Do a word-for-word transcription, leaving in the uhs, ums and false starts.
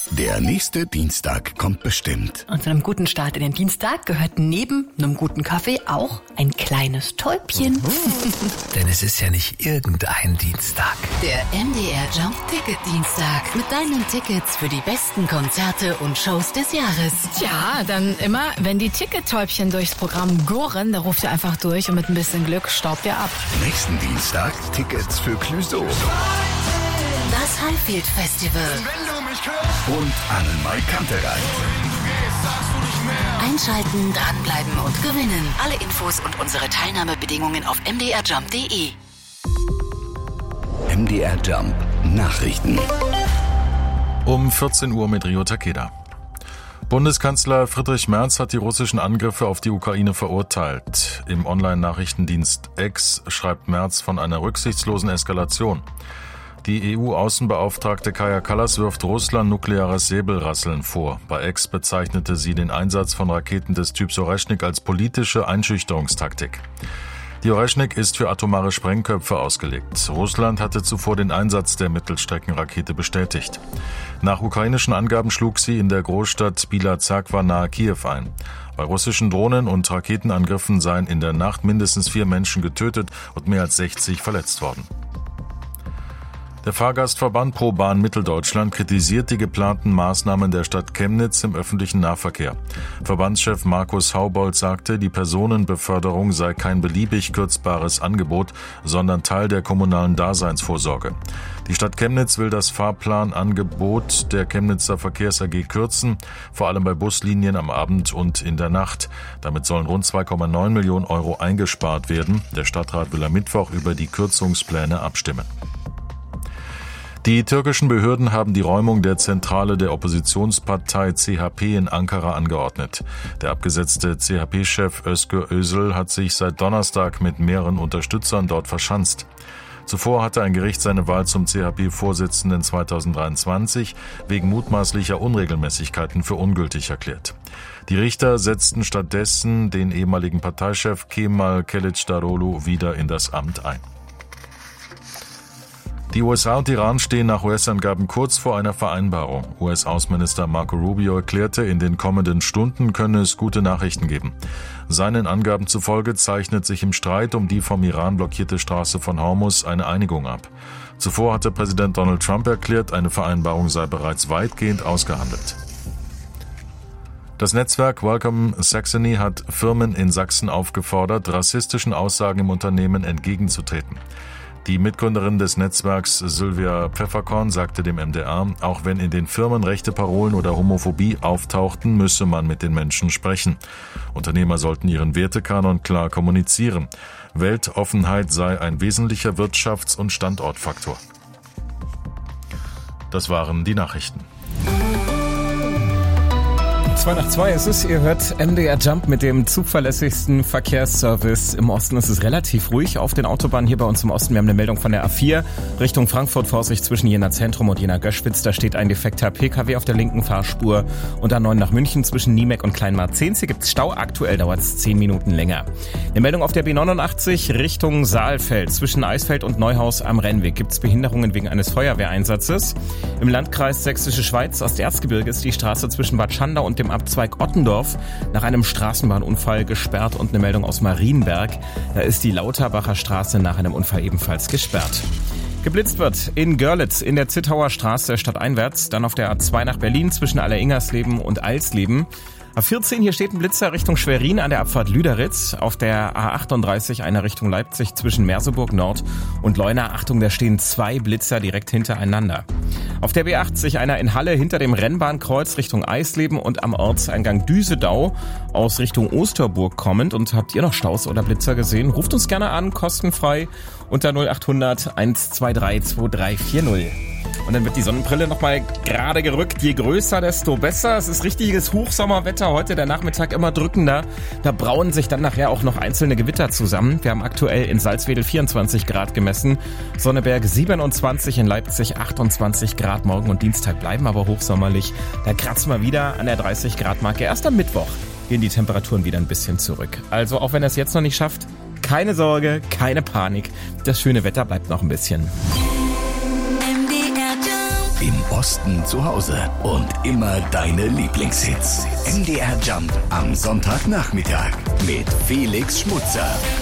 Der nächste Dienstag kommt bestimmt. Und zu einem guten Start in den Dienstag gehört neben einem guten Kaffee auch ein kleines Täubchen. Denn es ist ja nicht irgendein Dienstag. Der M D R Jump Ticket Dienstag mit deinen Tickets für die besten Konzerte und Shows des Jahres. Tja, dann immer, wenn die Tickettäubchen durchs Programm gurren, da ruft ihr einfach durch und mit ein bisschen Glück staubt ihr ab. Nächsten Dienstag Tickets für Clouseau. Das Highfield Festival. Und Annemai Kantereit. Einschalten, dranbleiben und gewinnen. Alle Infos und unsere Teilnahmebedingungen auf m d r jump punkt d e. M D R Jump Nachrichten. Um vierzehn Uhr mit Rio Takeda. Bundeskanzler Friedrich Merz hat die russischen Angriffe auf die Ukraine verurteilt. Im Online-Nachrichtendienst X schreibt Merz von einer rücksichtslosen Eskalation. Die E U-Außenbeauftragte Kaja Kallas wirft Russland nukleares Säbelrasseln vor. Bei X bezeichnete sie den Einsatz von Raketen des Typs Oreschnik als politische Einschüchterungstaktik. Die Oreschnik ist für atomare Sprengköpfe ausgelegt. Russland hatte zuvor den Einsatz der Mittelstreckenrakete bestätigt. Nach ukrainischen Angaben schlug sie in der Großstadt Bila-Zerkwa nahe Kiew ein. Bei russischen Drohnen- und Raketenangriffen seien in der Nacht mindestens vier Menschen getötet und mehr als sechzig verletzt worden. Der Fahrgastverband ProBahn Mitteldeutschland kritisiert die geplanten Maßnahmen der Stadt Chemnitz im öffentlichen Nahverkehr. Verbandschef Markus Haubold sagte, die Personenbeförderung sei kein beliebig kürzbares Angebot, sondern Teil der kommunalen Daseinsvorsorge. Die Stadt Chemnitz will das Fahrplanangebot der Chemnitzer Verkehrs A G kürzen, vor allem bei Buslinien am Abend und in der Nacht. Damit sollen rund zwei Komma neun Millionen Euro eingespart werden. Der Stadtrat will am Mittwoch über die Kürzungspläne abstimmen. Die türkischen Behörden haben die Räumung der Zentrale der Oppositionspartei C H P in Ankara angeordnet. Der abgesetzte C H P-Chef Özgür Özel hat sich seit Donnerstag mit mehreren Unterstützern dort verschanzt. Zuvor hatte ein Gericht seine Wahl zum C H P-Vorsitzenden zweitausenddreiundzwanzig wegen mutmaßlicher Unregelmäßigkeiten für ungültig erklärt. Die Richter setzten stattdessen den ehemaligen Parteichef Kemal Kılıçdaroğlu wieder in das Amt ein. Die U S A und Iran stehen nach U S-Angaben kurz vor einer Vereinbarung. U S-Außenminister Marco Rubio erklärte, in den kommenden Stunden könne es gute Nachrichten geben. Seinen Angaben zufolge zeichnet sich im Streit um die vom Iran blockierte Straße von Hormuz eine Einigung ab. Zuvor hatte Präsident Donald Trump erklärt, eine Vereinbarung sei bereits weitgehend ausgehandelt. Das Netzwerk Welcome Saxony hat Firmen in Sachsen aufgefordert, rassistischen Aussagen im Unternehmen entgegenzutreten. Die Mitgründerin des Netzwerks Sylvia Pfefferkorn sagte dem M D R, auch wenn in den Firmen rechte Parolen oder Homophobie auftauchten, müsse man mit den Menschen sprechen. Unternehmer sollten ihren Wertekanon klar kommunizieren. Weltoffenheit sei ein wesentlicher Wirtschafts- und Standortfaktor. Das waren die Nachrichten. zwei nach zwei ist es, ihr hört M D R Jump mit dem zuverlässigsten Verkehrsservice im Osten. Es ist relativ ruhig auf den Autobahnen hier bei uns im Osten. Wir haben eine Meldung von der A vier Richtung Frankfurt, Vorsicht zwischen Jena Zentrum und Jena Göschwitz. Da steht ein defekter P K W auf der linken Fahrspur. Und A neun nach München zwischen Niemeck und Kleinmarzenz. Hier gibt es Stau, aktuell dauert es zehn Minuten länger. Eine Meldung auf der B neunundachtzig Richtung Saalfeld. Zwischen Eisfeld und Neuhaus am Rennweg gibt es Behinderungen wegen eines Feuerwehreinsatzes. Im Landkreis Sächsische Schweiz Osterzgebirge ist die Straße zwischen Bad Schandau und dem Abzweig Ottendorf nach einem Straßenbahnunfall gesperrt und eine Meldung aus Marienberg. Da ist die Lauterbacher Straße nach einem Unfall ebenfalls gesperrt. Geblitzt wird in Görlitz in der Zittauer Straße stadteinwärts, dann auf der A zwei nach Berlin zwischen Alleringhersleben und Eilsleben. A vierzehn, hier steht ein Blitzer Richtung Schwerin an der Abfahrt Lüderitz. Auf der A achtunddreißig einer Richtung Leipzig zwischen Merseburg Nord und Leuna. Achtung, da stehen zwei Blitzer direkt hintereinander. Auf der B achtzig einer in Halle hinter dem Rennbahnkreuz Richtung Eisleben und am Ortseingang Düsedau aus Richtung Osterburg kommend. Und habt ihr noch Staus oder Blitzer gesehen? Ruft uns gerne an, kostenfrei unter null achthundert eins zwei drei zwei drei vier null. Und dann wird die Sonnenbrille nochmal gerade gerückt. Je größer, desto besser. Es ist richtiges Hochsommerwetter. Heute der Nachmittag immer drückender. Da brauen sich dann nachher auch noch einzelne Gewitter zusammen. Wir haben aktuell in Salzwedel vierundzwanzig Grad gemessen. Sonneberg siebenundzwanzig, in Leipzig achtundzwanzig Grad. Morgen und Dienstag bleiben aber hochsommerlich. Da kratzen wir wieder an der dreißig Grad Marke. Erst am Mittwoch gehen die Temperaturen wieder ein bisschen zurück. Also auch wenn er es jetzt noch nicht schafft, keine Sorge, keine Panik. Das schöne Wetter bleibt noch ein bisschen. Im Osten zu Hause und immer deine Lieblingshits. M D R Jump am Sonntagnachmittag mit Felix Schmutzer.